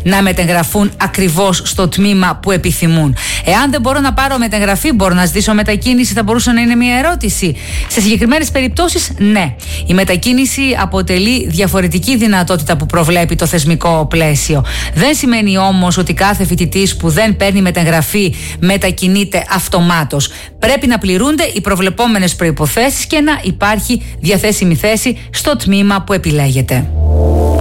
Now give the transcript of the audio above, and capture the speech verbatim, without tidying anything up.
να μετεγραφούν ακριβώς στο τμήμα που επιθυμούν. Εάν δεν μπορώ να πάρω μεταγραφή, μπορώ να ζητήσω μετακίνηση, θα μπορούσε να είναι μια ερώτηση. Σε συγκεκριμένες περιπτώσεις, ναι. Η μετακίνηση αποτελεί διαφορετική δυνατότητα που προβλέπει το θεσμικό πλαίσιο. Δεν σημαίνει όμως ότι κάθε φοιτητής που δεν παίρνει μεταγραφή μετακινείται αυτομάτως. Πρέπει να πληρούνται οι προβλεπόμενες προϋποθέσεις και να υπάρχει διαθέσιμη θέση στο τμήμα που επιλέγεται.